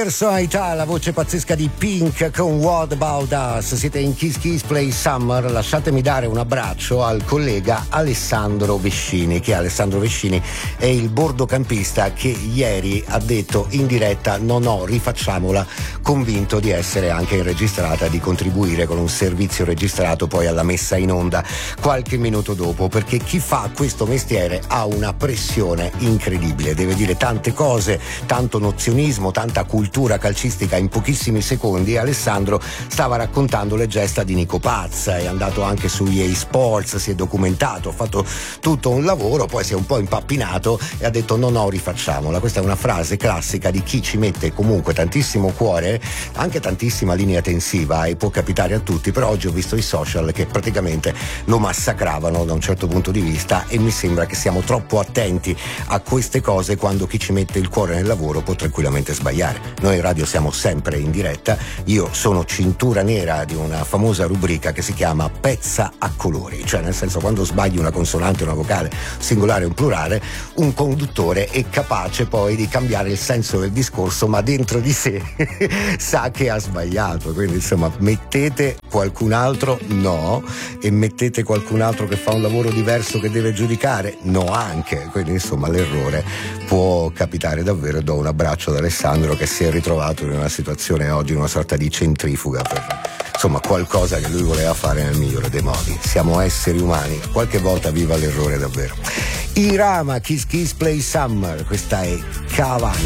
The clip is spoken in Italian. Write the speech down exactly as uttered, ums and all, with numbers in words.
personalità, la voce pazzesca di Pink con What About Us. Siete in Kiss Kiss Play Summer. Lasciatemi dare un abbraccio al collega Alessandro Vescini, che Alessandro Vescini è il bordocampista che ieri ha detto in diretta: no no, rifacciamola, convinto di essere anche registrata, di contribuire con un servizio registrato poi alla messa in onda qualche minuto dopo, perché chi fa questo mestiere ha una pressione incredibile, deve dire tante cose, tanto nozionismo, tanta cultura calcistica in pochissimi secondi. Alessandro stava raccontando le gesta di Nico Paz, è andato anche su E A Sports, si è documentato, ha fatto tutto un lavoro, poi si è un po' impappinato e ha detto no no, rifacciamola. Questa è una frase classica di chi ci mette comunque tantissimo cuore, anche tantissima linea tensiva, e può capitare a tutti, però oggi ho visto i social che praticamente lo massacravano da un certo punto di vista, e mi sembra che siamo troppo attenti a queste cose quando chi ci mette il cuore nel lavoro può tranquillamente sbagliare. Noi in radio siamo sempre in diretta, io sono cintura nera di una famosa rubrica che si chiama Pezza a colori, cioè nel senso, quando sbagli una consonante, una vocale, singolare o un plurale, un conduttore è capace poi di cambiare il senso del discorso, ma dentro di sé sa che ha sbagliato. Quindi insomma, mettete qualcun altro, no, e mettete qualcun altro che fa un lavoro diverso che deve giudicare, no anche. Quindi insomma, l'errore può capitare davvero. Do un abbraccio ad Alessandro, che si è ritrovato in una situazione oggi, in una sorta di centrifuga per insomma qualcosa che lui voleva fare nel migliore dei modi. Siamo esseri umani, qualche volta viva l'errore davvero. Irama, Kiss Kiss Play Summer, questa è Cavani.